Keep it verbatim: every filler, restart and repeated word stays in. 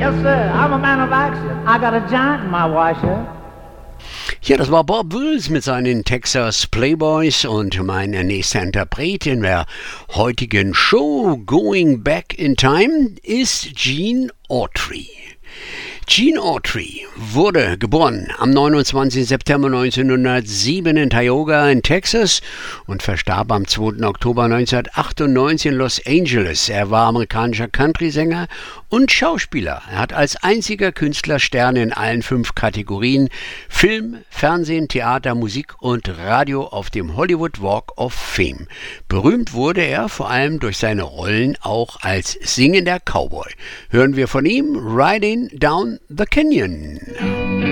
Yes, sir. I'm a man of action. I got a giant in my washer. Ja, das war Bob Wills mit seinen Texas Playboys und mein nächster Interpret in der heutigen Show Going Back in Time ist Gene Autry. Gene Autry wurde geboren am neunundzwanzigsten September neunzehnhundertsieben in Tioga in Texas und verstarb am zweiten Oktober neunzehnhundertachtundneunzig in Los Angeles. Er war amerikanischer Country-Sänger und Schauspieler. Er hat als einziger Künstler Sterne in allen fünf Kategorien Film, Fernsehen, Theater, Musik und Radio auf dem Hollywood Walk of Fame. Berühmt wurde er vor allem durch seine Rollen auch als singender Cowboy. Hören wir von ihm Riding Down the Canyon.